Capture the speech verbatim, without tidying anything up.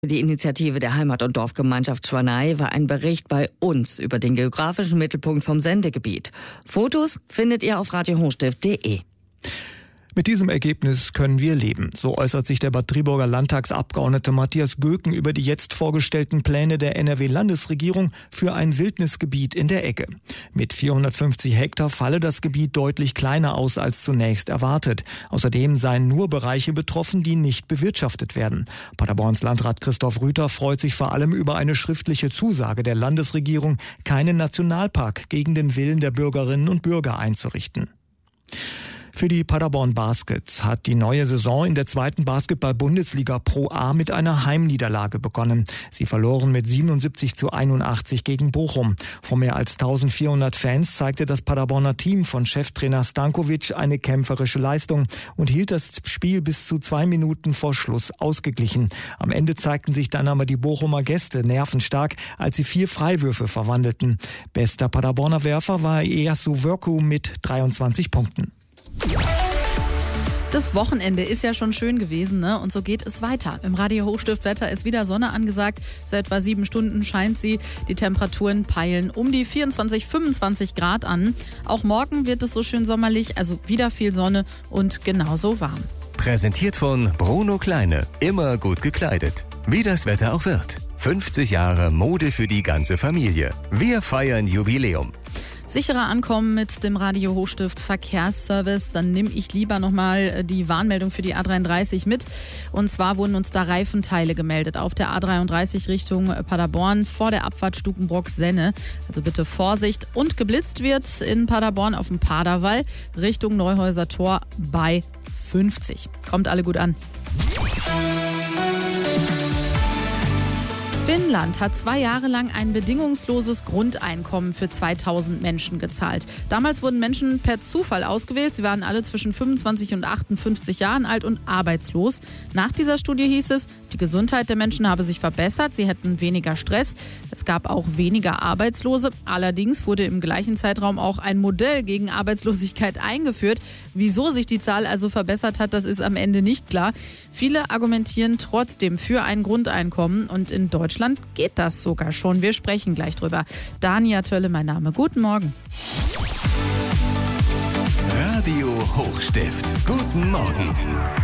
Die Initiative der Heimat- und Dorfgemeinschaft Schwanei war ein Bericht bei uns über den geografischen Mittelpunkt vom Sendegebiet. Fotos findet ihr auf radio hochstift punkt de. Mit diesem Ergebnis können wir leben. So äußert sich der Bad Triburger Landtagsabgeordnete Matthias Göken über die jetzt vorgestellten Pläne der N R W-Landesregierung für ein Wildnisgebiet in der Egge. Mit vierhundertfünfzig Hektar falle das Gebiet deutlich kleiner aus als zunächst erwartet. Außerdem seien nur Bereiche betroffen, die nicht bewirtschaftet werden. Paderborns Landrat Christoph Rüther freut sich vor allem über eine schriftliche Zusage der Landesregierung, keinen Nationalpark gegen den Willen der Bürgerinnen und Bürger einzurichten. Für die Paderborn Baskets hat die neue Saison in der zweiten Basketball-Bundesliga Pro A mit einer Heimniederlage begonnen. Sie verloren mit siebenundsiebzig zu einundachtzig gegen Bochum. Vor mehr als eintausendvierhundert Fans zeigte das Paderborner Team von Cheftrainer Stankovic eine kämpferische Leistung und hielt das Spiel bis zu zwei Minuten vor Schluss ausgeglichen. Am Ende zeigten sich dann aber die Bochumer Gäste nervenstark, als sie vier Freiwürfe verwandelten. Bester Paderborner Werfer war Eyasu Wörku mit dreiundzwanzig Punkten. Das Wochenende ist ja schon schön gewesen, ne? Und so geht es weiter. Im Radio Hochstift Wetter ist wieder Sonne angesagt. So etwa sieben Stunden scheint sie. Die Temperaturen peilen um die vierundzwanzig, fünfundzwanzig Grad an. Auch morgen wird es so schön sommerlich, also wieder viel Sonne und genauso warm. Präsentiert von Bruno Kleine. Immer gut gekleidet. Wie das Wetter auch wird. fünfzig Jahre Mode für die ganze Familie. Wir feiern Jubiläum. Sicherer ankommen mit dem Radio Hochstift Verkehrsservice. Dann nehme ich lieber nochmal die Warnmeldung für die A dreiunddreißig mit. Und zwar wurden uns da Reifenteile gemeldet auf der A dreiunddreißig Richtung Paderborn vor der Abfahrt Stukenbrock-Senne. Also bitte Vorsicht. Und geblitzt wird in Paderborn auf dem Paderwall Richtung Neuhäuser Tor bei fünfzig. Kommt alle gut an. Finnland hat zwei Jahre lang ein bedingungsloses Grundeinkommen für zweitausend Menschen gezahlt. Damals wurden Menschen per Zufall ausgewählt. Sie waren alle zwischen fünfundzwanzig und achtundfünfzig Jahren alt und arbeitslos. Nach dieser Studie hieß es, die Gesundheit der Menschen habe sich verbessert. Sie hätten weniger Stress. Es gab auch weniger Arbeitslose. Allerdings wurde im gleichen Zeitraum auch ein Modell gegen Arbeitslosigkeit eingeführt. Wieso sich die Zahl also verbessert hat, das ist am Ende nicht klar. Viele argumentieren trotzdem für ein Grundeinkommen und in Deutschland geht das sogar schon. Wir sprechen gleich drüber. Dania Tölle, mein Name. Guten Morgen. Radio Hochstift. Guten Morgen.